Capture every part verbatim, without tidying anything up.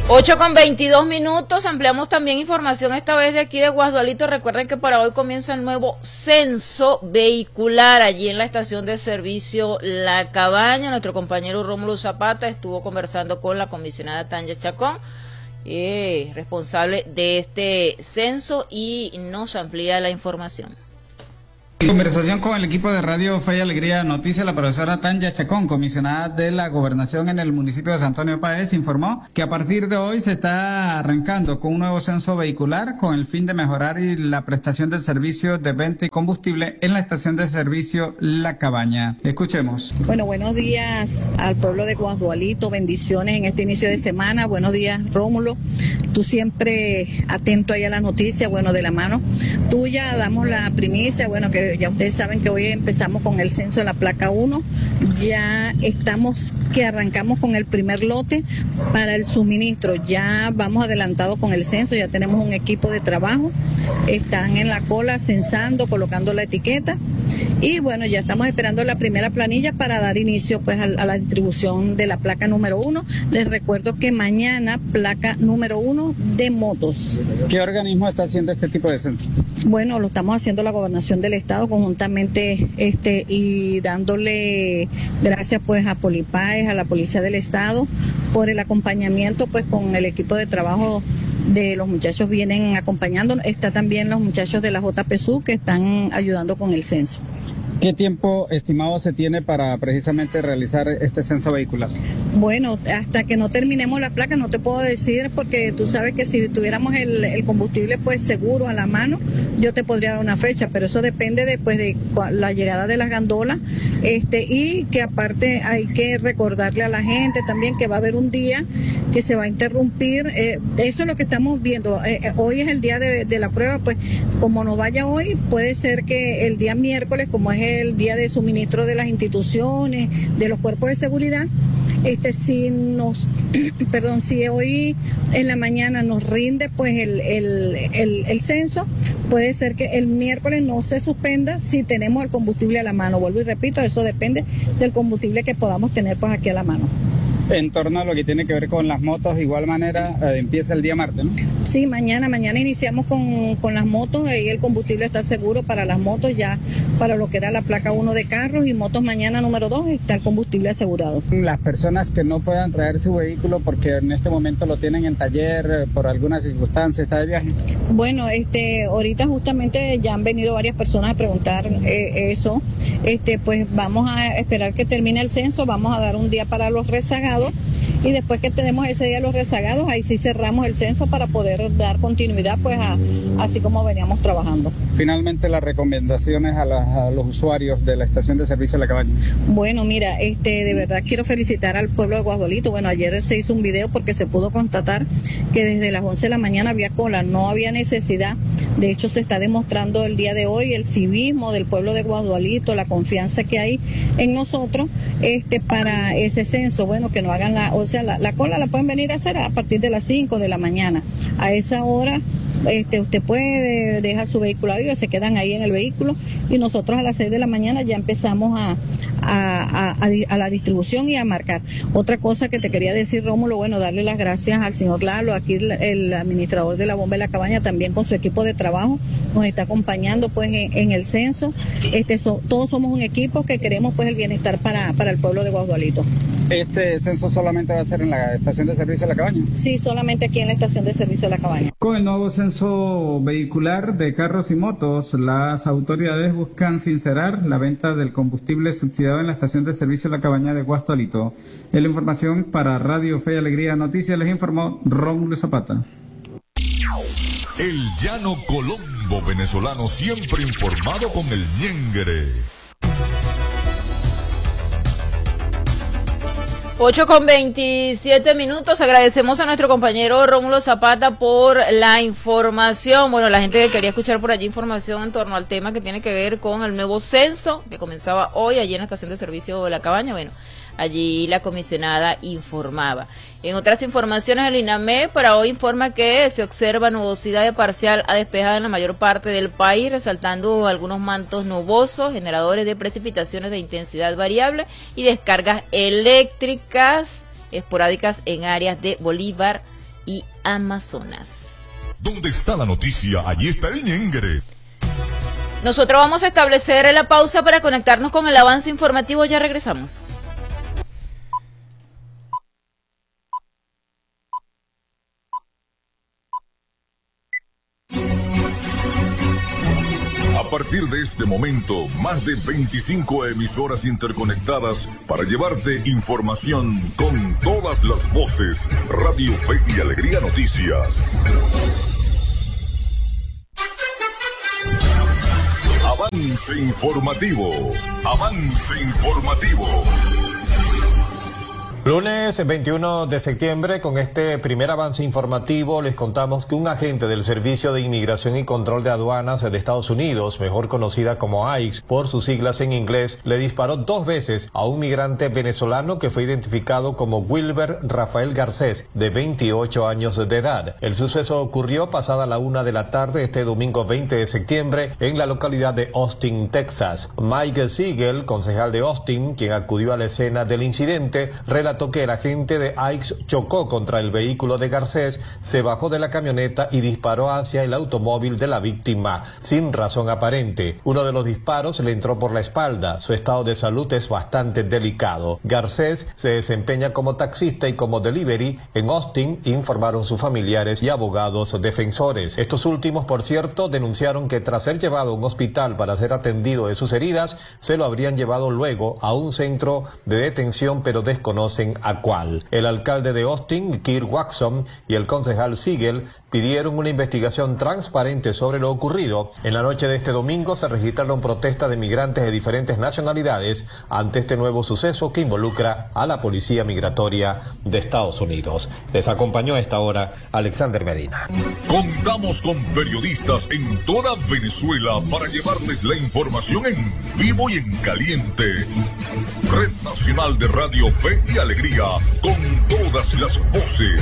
ocho con veintidós minutos, ampliamos también información esta vez de aquí de Guasdualito. Recuerden que para hoy comienza el nuevo censo vehicular allí en la estación de servicio La Cabaña. Nuestro compañero Rómulo Zapata estuvo conversando con la comisionada Tanya Chacón, eh, responsable de este censo, y nos amplía la información. En conversación con el equipo de Radio Fe y Alegría Noticias, la profesora Tanya Chacón, comisionada de la Gobernación en el municipio de San Antonio Páez, informó que a partir de hoy se está arrancando con un nuevo censo vehicular con el fin de mejorar la prestación del servicio de venta y combustible en la estación de servicio La Cabaña. Escuchemos. Bueno, buenos días al pueblo de Guasdualito, bendiciones en este inicio de semana. Buenos días, Rómulo. Tú siempre atento ahí a la noticia, bueno, de la mano tuya damos la primicia, bueno, que ya ustedes saben que hoy empezamos con el censo de la placa uno, ya estamos que arrancamos con el primer lote para el suministro, ya vamos adelantados con el censo, ya tenemos un equipo de trabajo, están en la cola censando, colocando la etiqueta, y bueno, ya estamos esperando la primera planilla para dar inicio pues a, a la distribución de la placa número uno. Les recuerdo que mañana placa número uno de motos. ¿Qué organismo está haciendo este tipo de censo? Bueno, lo estamos haciendo la Gobernación del Estado conjuntamente este y dándole gracias pues a Polipáez, a la Policía del Estado por el acompañamiento pues con el equipo de trabajo de los muchachos vienen acompañando. Está también los muchachos de la J P S U que están ayudando con el censo. ¿Qué tiempo estimado se tiene para precisamente realizar este censo vehicular? Bueno, hasta que no terminemos la placa no te puedo decir, porque tú sabes que si tuviéramos el, el combustible pues seguro a la mano, yo te podría dar una fecha, pero eso depende después de la llegada de las gandolas, este, y que aparte hay que recordarle a la gente también que va a haber un día que se va a interrumpir, eh, eso es lo que estamos viendo, eh, hoy es el día de, de la prueba, pues como no vaya hoy, puede ser que el día miércoles, como es el día de suministro de las instituciones, de los cuerpos de seguridad, este si nos, perdón, si hoy en la mañana nos rinde pues el, el, el, el censo, puede ser que el miércoles no se suspenda si tenemos el combustible a la mano. Vuelvo y repito, eso depende del combustible que podamos tener pues aquí a la mano. En torno a lo que tiene que ver con las motos, de igual manera eh, empieza el día martes, ¿no? Sí, mañana, mañana iniciamos con, con las motos, ahí el combustible está seguro para las motos, ya para lo que era la placa uno de carros, y motos mañana número dos está el combustible asegurado. Las personas que no puedan traer su vehículo porque en este momento lo tienen en taller por alguna circunstancia, ¿está de viaje? Bueno, este, ahorita justamente ya han venido varias personas a preguntar eh, eso, este, pues vamos a esperar que termine el censo, vamos a dar un día para los rezagados, y después que tenemos ese día los rezagados, ahí sí cerramos el censo para poder dar continuidad pues a, así como veníamos trabajando. Finalmente, las recomendaciones a, la, a los usuarios de la estación de servicio de La Cabaña. Bueno, mira, este, de verdad quiero felicitar al pueblo de Guasdualito. Bueno, ayer se hizo un video porque se pudo constatar que desde las once de la mañana había cola, no había necesidad. De hecho, se está demostrando el día de hoy el civismo del pueblo de Guasdualito, la confianza que hay en nosotros este, para ese censo. Bueno, que no hagan la, o sea, la, la cola la pueden venir a hacer a partir de las cinco de la mañana. A esa hora Este, usted puede dejar su vehículo ahí, se quedan ahí en el vehículo, y nosotros a las seis de la mañana ya empezamos a, a, a, a la distribución y a marcar. Otra cosa que te quería decir, Rómulo, bueno, darle las gracias al señor Lalo, aquí el, el administrador de la bomba de La Cabaña, también con su equipo de trabajo, nos está acompañando pues en, en el censo. Este, so, todos somos un equipo que queremos pues el bienestar para, para el pueblo de Guasdualito. ¿Este censo solamente va a ser en la estación de servicio de La Cabaña? Sí, solamente aquí en la estación de servicio de La Cabaña. Con el nuevo censo vehicular de carros y motos, las autoridades buscan sincerar la venta del combustible subsidiado en la estación de servicio de La Cabaña de Guasdualito. En la información para Radio Fe y Alegría Noticias les informó Rómulo Zapata. El llano colombo venezolano, siempre informado con el ñengere. ocho con veintisiete minutos. Agradecemos a nuestro compañero Rómulo Zapata por la información. Bueno, la gente que quería escuchar por allí información en torno al tema que tiene que ver con el nuevo censo que comenzaba hoy allí en la estación de servicio de La Cabaña. Bueno, allí la comisionada informaba. En otras informaciones, el INAME para hoy informa que se observa nubosidad de parcial a despejada en la mayor parte del país, resaltando algunos mantos nubosos, generadores de precipitaciones de intensidad variable y descargas eléctricas esporádicas en áreas de Bolívar y Amazonas. ¿Dónde está la noticia? Allí está el ñengere. Nosotros vamos a establecer la pausa para conectarnos con el avance informativo. Ya regresamos. A partir de este momento, más de veinticinco emisoras interconectadas para llevarte información con todas las voces. Radio Fe y Alegría Noticias. Avance informativo. Avance informativo. Lunes veintiuno de septiembre, con este primer avance informativo, les contamos que un agente del Servicio de Inmigración y Control de Aduanas de Estados Unidos, mejor conocida como I C E por sus siglas en inglés, le disparó dos veces a un migrante venezolano que fue identificado como Wilber Rafael Garcés, de veintiocho años de edad. El suceso ocurrió pasada la una de la tarde este domingo veinte de septiembre en la localidad de Austin, Texas. Mike Siegel, concejal de Austin, quien acudió a la escena del incidente, relató que el agente de I C E chocó contra el vehículo de Garcés, se bajó de la camioneta y disparó hacia el automóvil de la víctima, sin razón aparente. Uno de los disparos le entró por la espalda. Su estado de salud es bastante delicado. Garcés se desempeña como taxista y como delivery en Austin, informaron sus familiares y abogados defensores. Estos últimos, por cierto, denunciaron que tras ser llevado a un hospital para ser atendido de sus heridas, se lo habrían llevado luego a un centro de detención, pero desconocen a cuál. El alcalde de Austin, Kirk Watson, y el concejal Siegel pidieron una investigación transparente sobre lo ocurrido. En la noche de este domingo se registraron protestas de migrantes de diferentes nacionalidades ante este nuevo suceso que involucra a la Policía Migratoria de Estados Unidos. Les acompañó a esta hora Alexander Medina. Contamos con periodistas en toda Venezuela para llevarles la información en vivo y en caliente. Red Nacional de Radio Fe y Alegría, con todas las voces.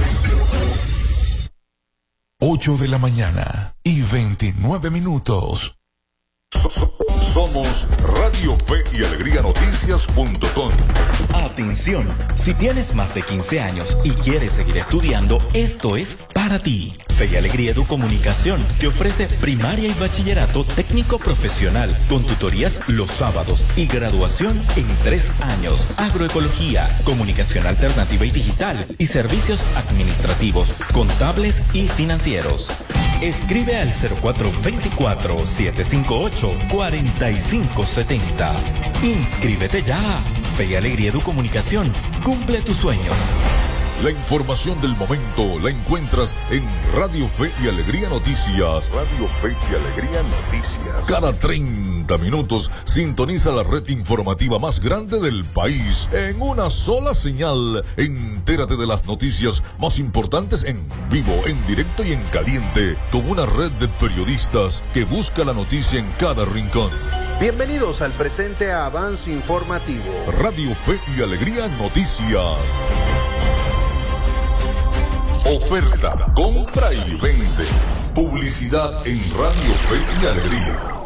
ocho de la mañana y veintinueve minutos. Somos Radio Fe y Alegría Noticias punto com. Atención, si tienes más de quince años y quieres seguir estudiando, esto es para ti. Fe y Alegría Educomunicación te ofrece primaria y bachillerato técnico profesional con tutorías los sábados y graduación en tres años. Agroecología, comunicación alternativa y digital y servicios administrativos, contables y financieros. Escribe al cero cuatro dos cuatro, siete cinco ocho, cuatro cinco siete cero. Inscríbete ya. Fe y Alegría Educomunicación. Cumple tus sueños. La información del momento la encuentras en Radio Fe y Alegría Noticias. Radio Fe y Alegría Noticias. Cada treinta minutos sintoniza la red informativa más grande del país en una sola señal. Entérate de las noticias más importantes en vivo, en directo y en caliente, con una red de periodistas que busca la noticia en cada rincón. Bienvenidos al presente avance informativo. Radio Fe y Alegría Noticias. Oferta, compra y vende. Publicidad en Radio Fe y Alegría.